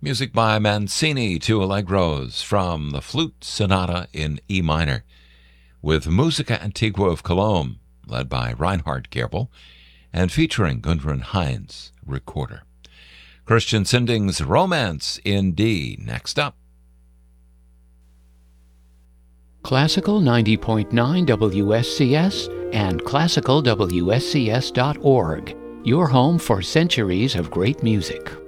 Music by Mancini, two allegros from the Flute Sonata in E minor, with Musica Antigua of Cologne, led by Reinhard Gerbel, and featuring Gudrun Heinz, recorder. Christian Sinding's Romance in D, next up. Classical 90.9 WSCS and classicalwscs.org, your home for centuries of great music.